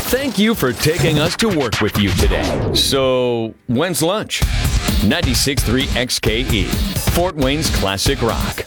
Thank you for taking us to work with you today. So, when's lunch? 96.3 XKE, Fort Wayne's Classic Rock.